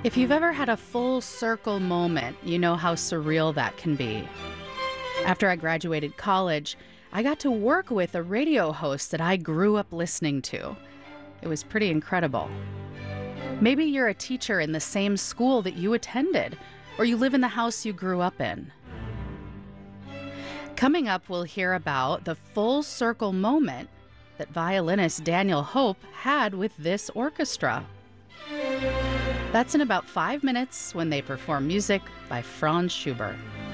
If you've ever had a full circle moment, you know how surreal that can be. After I graduated college, I got to work with a radio host that I grew up listening to. It was pretty incredible. Maybe you're a teacher in the same school that you attended, or you live in the house you grew up in. Coming up, we'll hear about the full circle moment that violinist Daniel Hope had with this orchestra. That's in about 5 minutes when they perform music by Franz Schubert.